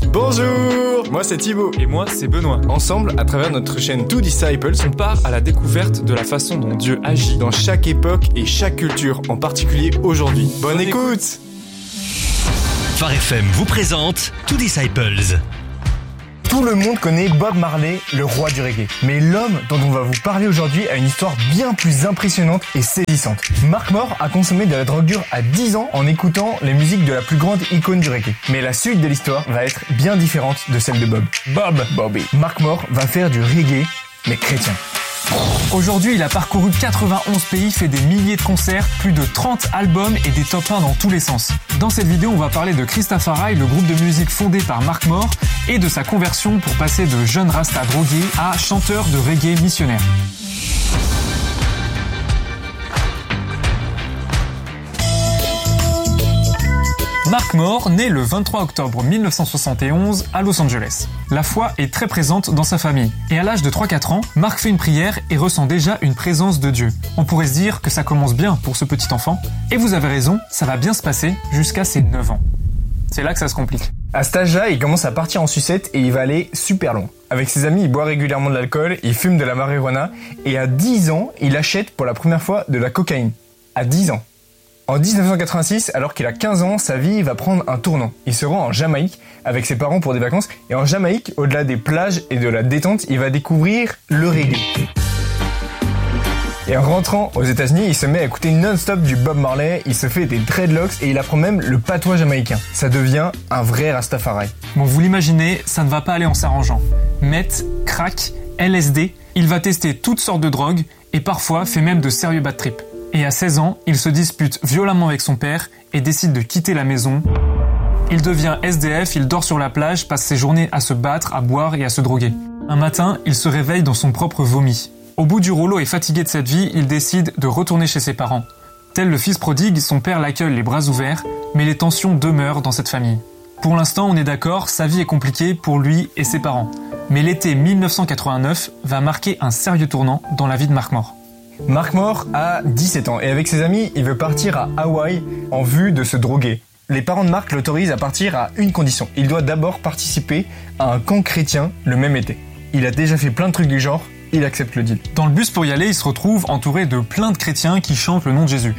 Bonjour, moi c'est Thibaut. Et moi c'est Benoît. Ensemble, à travers notre chaîne Two Disciples, on part à la découverte de la façon dont Dieu agit dans chaque époque et chaque culture, en particulier aujourd'hui. Bonne écoute. Phare FM vous présente Two Disciples. Tout le monde connaît Bob Marley, le roi du reggae. Mais l'homme dont on va vous parler aujourd'hui a une histoire bien plus impressionnante et saisissante. Mark Moore a consommé de la drogue dure à 10 ans en écoutant les musiques de la plus grande icône du reggae. Mais la suite de l'histoire va être bien différente de celle de Bob. Bobby. Mark Moore va faire du reggae, mais chrétien. Aujourd'hui, il a parcouru 91 pays, fait des milliers de concerts, plus de 30 albums et des top 1 dans tous les sens. Dans cette vidéo, on va parler de Christafari, le groupe de musique fondé par Mark Moore, et de sa conversion pour passer de jeune rasta drogué à chanteur de reggae missionnaire. Mark Moore naît le 23 octobre 1971 à Los Angeles. La foi est très présente dans sa famille. Et à l'âge de 3-4 ans, Mark fait une prière et ressent déjà une présence de Dieu. On pourrait se dire que ça commence bien pour ce petit enfant. Et vous avez raison, ça va bien se passer jusqu'à ses 9 ans. C'est là que ça se complique. À cet âge-là, il commence à partir en sucette et il va aller super loin. Avec ses amis, il boit régulièrement de l'alcool, il fume de la marijuana et à 10 ans, il achète pour la première fois de la cocaïne. À 10 ans. En 1986, alors qu'il a 15 ans, sa vie va prendre un tournant. Il se rend en Jamaïque avec ses parents pour des vacances. Et en Jamaïque, au-delà des plages et de la détente, il va découvrir le reggae. Et en rentrant aux États-Unis, il se met à écouter non-stop du Bob Marley, il se fait des dreadlocks et il apprend même le patois jamaïcain. Ça devient un vrai Rastafari. Bon, vous l'imaginez, ça ne va pas aller en s'arrangeant. Meth, crack, LSD, il va tester toutes sortes de drogues et parfois fait même de sérieux bad trips. Et à 16 ans, il se dispute violemment avec son père et décide de quitter la maison. Il devient SDF, il dort sur la plage, passe ses journées à se battre, à boire et à se droguer. Un matin, il se réveille dans son propre vomi. Au bout du rouleau et fatigué de cette vie, il décide de retourner chez ses parents. Tel le fils prodigue, son père l'accueille les bras ouverts, mais les tensions demeurent dans cette famille. Pour l'instant, on est d'accord, sa vie est compliquée pour lui et ses parents. Mais l'été 1989 va marquer un sérieux tournant dans la vie de Mark Moore. Mark Moore a 17 ans et avec ses amis, il veut partir à Hawaï en vue de se droguer. Les parents de Mark l'autorisent à partir à une condition. Il doit d'abord participer à un camp chrétien le même été. Il a déjà fait plein de trucs du genre, il accepte le deal. Dans le bus pour y aller, il se retrouve entouré de plein de chrétiens qui chantent le nom de Jésus.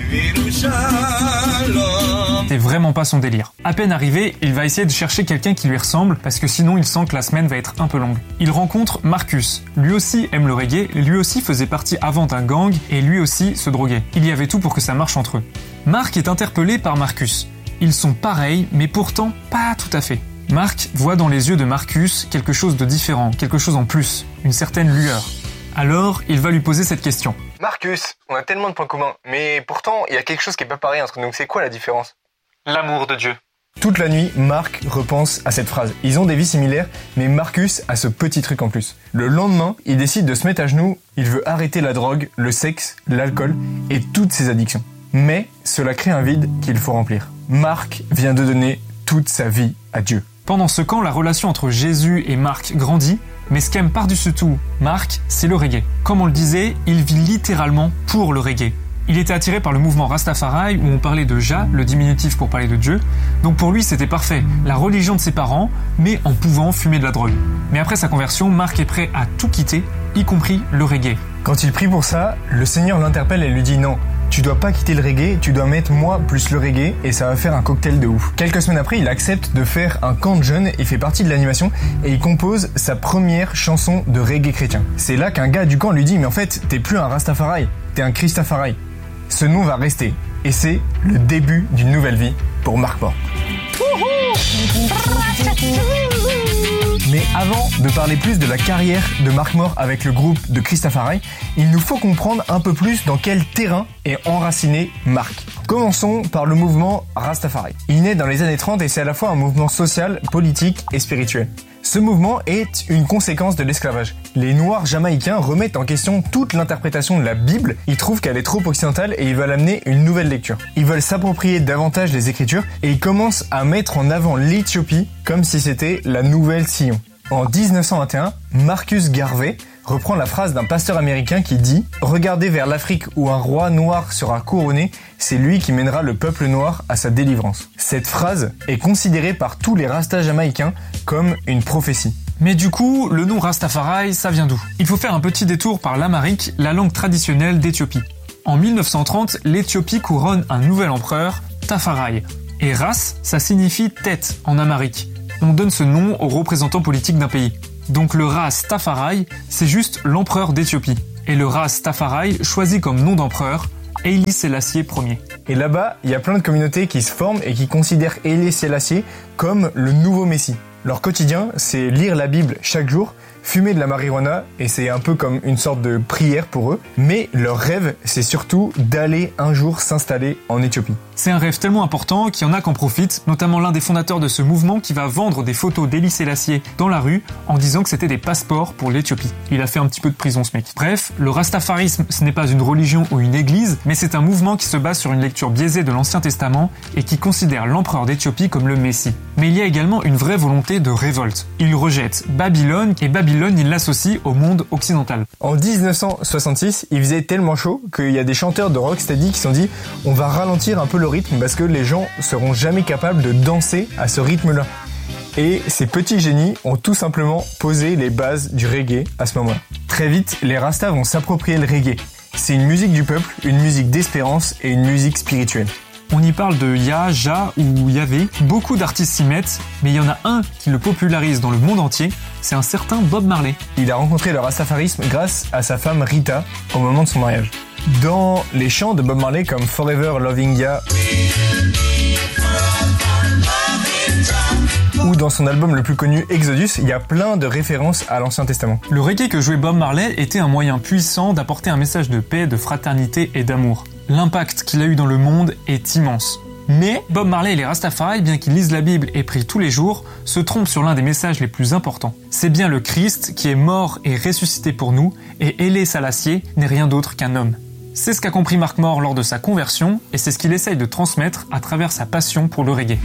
C'est vraiment pas son délire. À peine arrivé, il va essayer de chercher quelqu'un qui lui ressemble parce que sinon il sent que la semaine va être un peu longue. Il rencontre Marcus. Lui aussi aime le reggae, lui aussi faisait partie avant d'un gang et lui aussi se droguait. Il y avait tout pour que ça marche entre eux. Mark est interpellé par Marcus. Ils sont pareils, mais pourtant pas tout à fait. Mark voit dans les yeux de Marcus quelque chose de différent, quelque chose en plus, une certaine lueur. Alors, il va lui poser cette question. Marcus, on a tellement de points communs, mais pourtant, il y a quelque chose qui est pas pareil entre nous. C'est quoi la différence ? L'amour de Dieu. Toute la nuit, Mark repense à cette phrase. Ils ont des vies similaires, mais Marcus a ce petit truc en plus. Le lendemain, il décide de se mettre à genoux, il veut arrêter la drogue, le sexe, l'alcool et toutes ses addictions. Mais cela crée un vide qu'il faut remplir. Mark vient de donner toute sa vie à Dieu. Pendant ce camp, la relation entre Jésus et Mark grandit, mais ce qu'aime par-dessus tout Mark, c'est le reggae. Comme on le disait, il vit littéralement pour le reggae. Il était attiré par le mouvement Rastafari où on parlait de Jah, le diminutif pour parler de Dieu. Donc pour lui, c'était parfait, la religion de ses parents, mais en pouvant fumer de la drogue. Mais après sa conversion, Mark est prêt à tout quitter, y compris le reggae. Quand il prie pour ça, le Seigneur l'interpelle et lui dit non. Tu dois pas quitter le reggae, tu dois mettre moi plus le reggae et ça va faire un cocktail de ouf. Quelques semaines après, il accepte de faire un camp de jeunes, il fait partie de l'animation et il compose sa première chanson de reggae chrétien. C'est là qu'un gars du camp lui dit mais en fait, t'es plus un Rastafari, t'es un Christafari. Ce nom va rester et c'est le début d'une nouvelle vie pour Mark Moore. Mais avant de parler plus de la carrière de Mark Moore avec le groupe de Christafari, il nous faut comprendre un peu plus dans quel terrain est enraciné Mark. Commençons par le mouvement Rastafari. Il naît dans les années 30 et c'est à la fois un mouvement social, politique et spirituel. Ce mouvement est une conséquence de l'esclavage. Les Noirs jamaïcains remettent en question toute l'interprétation de la Bible, ils trouvent qu'elle est trop occidentale et ils veulent amener une nouvelle lecture. Ils veulent s'approprier davantage les Écritures et ils commencent à mettre en avant l'Éthiopie comme si c'était la nouvelle Sion. En 1921, Marcus Garvey reprend la phrase d'un pasteur américain qui dit « Regardez vers l'Afrique où un roi noir sera couronné, c'est lui qui mènera le peuple noir à sa délivrance. » Cette phrase est considérée par tous les rastas jamaïcains comme une prophétie. Mais du coup, le nom Rastafari, ça vient d'où? Il faut faire un petit détour par l'Amharique, la langue traditionnelle d'Éthiopie. En 1930, l'Éthiopie couronne un nouvel empereur, Tafarai. Et Ras, ça signifie tête en amharique. On donne ce nom aux représentants politiques d'un pays. Donc le Ras Tafarai, c'est juste l'empereur d'Éthiopie. Et le Ras Tafarai choisit comme nom d'empereur Haile Selassie Ier. Et là-bas, il y a plein de communautés qui se forment et qui considèrent Haile Selassie comme le nouveau Messie. Leur quotidien, c'est lire la Bible chaque jour, fumer de la marijuana, et c'est un peu comme une sorte de prière pour eux. Mais leur rêve, c'est surtout d'aller un jour s'installer en Éthiopie. C'est un rêve tellement important qu'il y en a qui en profitent, notamment l'un des fondateurs de ce mouvement qui va vendre des photos d'Haile Selassie dans la rue en disant que c'était des passeports pour l'Éthiopie. Il a fait un petit peu de prison ce mec. Bref, le rastafarisme, ce n'est pas une religion ou une église, mais c'est un mouvement qui se base sur une lecture biaisée de l'Ancien Testament et qui considère l'empereur d'Éthiopie comme le Messie. Mais il y a également une vraie volonté de révolte. Il rejette Babylone et Babylone, il l'associe au monde occidental. En 1966, il faisait tellement chaud qu'il y a des chanteurs de rocksteady qui se sont dit « On va ralentir un peu le rythme parce que les gens seront jamais capables de danser à ce rythme-là. » Et ces petits génies ont tout simplement posé les bases du reggae à ce moment-là. Très vite, les Rastas vont s'approprier le reggae. C'est une musique du peuple, une musique d'espérance et une musique spirituelle. On y parle de Ya, Ja ou Yahvé. Beaucoup d'artistes s'y mettent, mais il y en a un qui le popularise dans le monde entier, c'est un certain Bob Marley. Il a rencontré le rastafarisme grâce à sa femme Rita au moment de son mariage. Dans les chants de Bob Marley comme Forever Loving Ya ou dans son album le plus connu Exodus, il y a plein de références à l'Ancien Testament. Le reggae que jouait Bob Marley était un moyen puissant d'apporter un message de paix, de fraternité et d'amour. L'impact qu'il a eu dans le monde est immense. Mais Bob Marley et les Rastafari, bien qu'ils lisent la Bible et prient tous les jours, se trompent sur l'un des messages les plus importants. C'est bien le Christ qui est mort et ressuscité pour nous, et Haile Selassie n'est rien d'autre qu'un homme. C'est ce qu'a compris Mark Moore lors de sa conversion, et c'est ce qu'il essaye de transmettre à travers sa passion pour le reggae.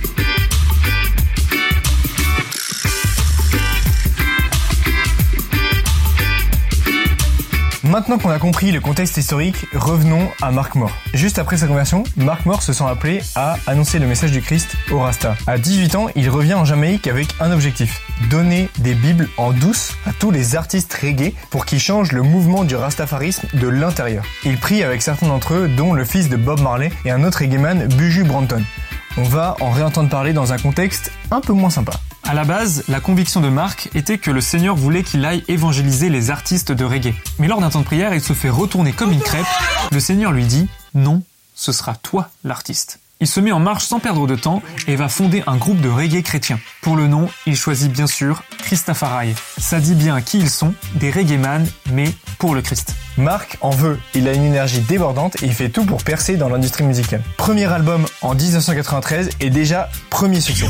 Maintenant qu'on a compris le contexte historique, revenons à Mark Moore. Juste après sa conversion, Mark Moore se sent appelé à annoncer le message du Christ aux Rastas. À 18 ans, il revient en Jamaïque avec un objectif: donner des bibles en douce à tous les artistes reggae pour qu'ils changent le mouvement du rastafarisme de l'intérieur. Il prie avec certains d'entre eux, dont le fils de Bob Marley et un autre reggaeman, Buju Banton. On va en réentendre parler dans un contexte un peu moins sympa. À la base, la conviction de Mark était que le Seigneur voulait qu'il aille évangéliser les artistes de reggae. Mais lors d'un temps de prière, il se fait retourner comme une crêpe. Le Seigneur lui dit « Non, ce sera toi l'artiste ». Il se met en marche sans perdre de temps et va fonder un groupe de reggae chrétien. Pour le nom, il choisit bien sûr Christafari. Ça dit bien qui ils sont, des reggaeman, mais pour le Christ. Mark en veut, il a une énergie débordante et il fait tout pour percer dans l'industrie musicale. Premier album en 1993 et déjà premier succès.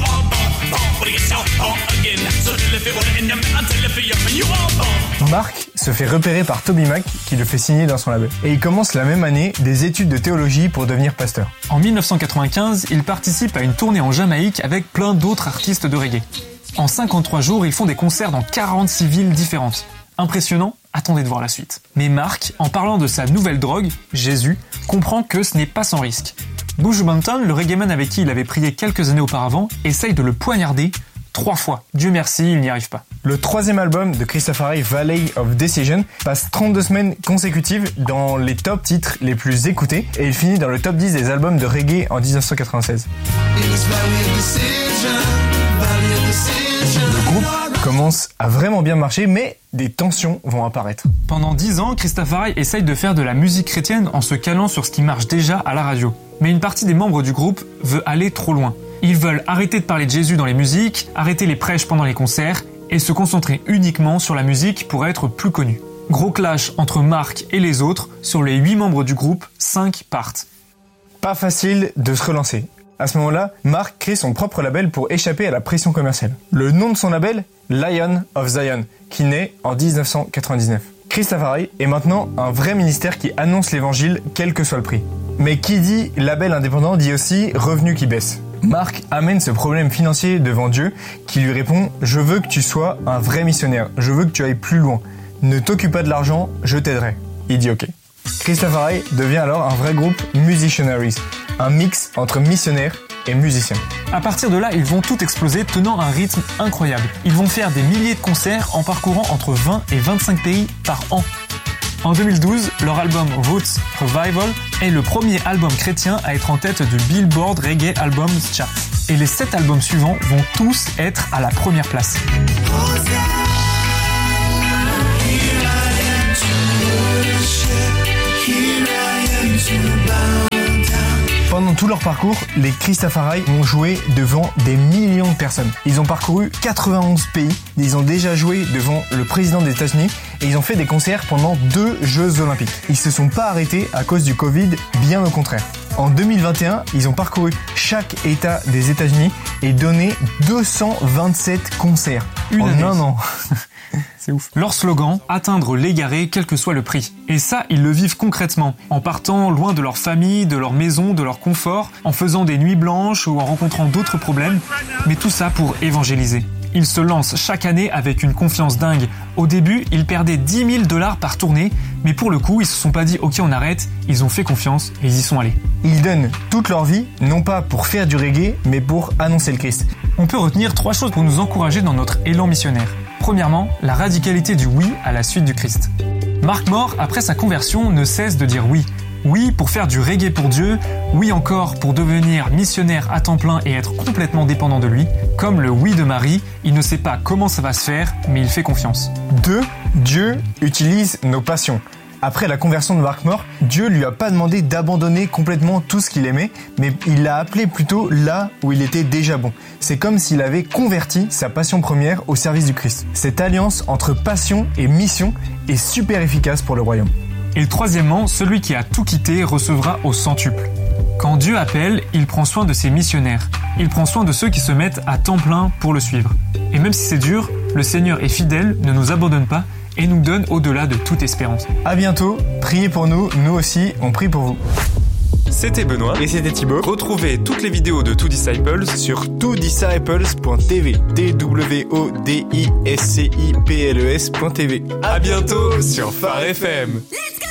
Mark se fait repérer par Toby Mac qui le fait signer dans son label. Et il commence la même année des études de théologie pour devenir pasteur. En 1995, il participe à une tournée en Jamaïque avec plein d'autres artistes de reggae. En 53 jours, ils font des concerts dans 46 villes différentes. Impressionnant? Attendez de voir la suite. Mais Mark, en parlant de sa nouvelle drogue, Jésus, comprend que ce n'est pas sans risque. Buju Banton, le reggaeman avec qui il avait prié quelques années auparavant, essaye de le poignarder 3 fois. Dieu merci, il n'y arrive pas. Le troisième album de Christafari, Valley of Decision, passe 32 semaines consécutives dans les top titres les plus écoutés et il finit dans le top 10 des albums de reggae en 1996. Le groupe commence à vraiment bien marcher, mais des tensions vont apparaître. Pendant 10 ans, Christafari essaye de faire de la musique chrétienne en se calant sur ce qui marche déjà à la radio. Mais une partie des membres du groupe veut aller trop loin. Ils veulent arrêter de parler de Jésus dans les musiques, arrêter les prêches pendant les concerts et se concentrer uniquement sur la musique pour être plus connus. Gros clash entre Mark et les autres, sur les 8 membres du groupe, 5 partent. Pas facile de se relancer. À ce moment-là, Mark crée son propre label pour échapper à la pression commerciale. Le nom de son label, Lion of Zion, qui naît en 1999. Christafari est maintenant un vrai ministère qui annonce l'évangile quel que soit le prix. Mais qui dit label indépendant dit aussi revenu qui baisse. Mark amène ce problème financier devant Dieu qui lui répond « Je veux que tu sois un vrai missionnaire, je veux que tu ailles plus loin. Ne t'occupe pas de l'argent, je t'aiderai. Il dit ok. Christafari devient alors un vrai groupe Musicianaries, un mix entre missionnaires et musiciens. À partir de là, ils vont tout exploser tenant un rythme incroyable. Ils vont faire des milliers de concerts en parcourant entre 20 et 25 pays par an. En 2012, leur album Roots Revival est le premier album chrétien à être en tête du Billboard Reggae Albums Chart. Et les 7 albums suivants vont tous être à la première place. Pendant tout leur parcours, les Christafari ont joué devant des millions de personnes. Ils ont parcouru 91 pays, ils ont déjà joué devant le président des États-Unis et ils ont fait des concerts pendant 2 Jeux Olympiques. Ils se sont pas arrêtés à cause du Covid, bien au contraire. En 2021, ils ont parcouru chaque État des États-Unis et donné 227 concerts en un an. C'est ouf. Leur slogan, atteindre l'égaré quel que soit le prix. Et ça, ils le vivent concrètement, en partant loin de leur famille, de leur maison, de leur confort, en faisant des nuits blanches ou en rencontrant d'autres problèmes, mais tout ça pour évangéliser. Ils se lancent chaque année avec une confiance dingue. Au début, ils perdaient $10 000 par tournée, mais pour le coup, ils se sont pas dit « Ok, on arrête », ils ont fait confiance et ils y sont allés. Ils donnent toute leur vie, non pas pour faire du reggae, mais pour annoncer le Christ. On peut retenir 3 choses pour nous encourager dans notre élan missionnaire. Premièrement, la radicalité du oui à la suite du Christ. Mark Moore, après sa conversion, ne cesse de dire oui. Oui pour faire du reggae pour Dieu, oui encore pour devenir missionnaire à temps plein et être complètement dépendant de lui. Comme le oui de Marie, il ne sait pas comment ça va se faire, mais il fait confiance. 2. Dieu utilise nos passions. Après la conversion de Mark Moore, Dieu lui a pas demandé d'abandonner complètement tout ce qu'il aimait, mais il l'a appelé plutôt là où il était déjà bon. C'est comme s'il avait converti sa passion première au service du Christ. Cette alliance entre passion et mission est super efficace pour le royaume. Et troisièmement, celui qui a tout quitté recevra au centuple. Quand Dieu appelle, il prend soin de ses missionnaires. Il prend soin de ceux qui se mettent à temps plein pour le suivre. Et même si c'est dur, le Seigneur est fidèle, ne nous abandonne pas et nous donne au-delà de toute espérance. À bientôt, priez pour nous, nous aussi, on prie pour vous. C'était Benoît Et c'était Thibaut Retrouvez toutes les vidéos de Two Disciples sur twodisciples.tv. twodisciples.tv. À bientôt sur Phare FM. Let's go!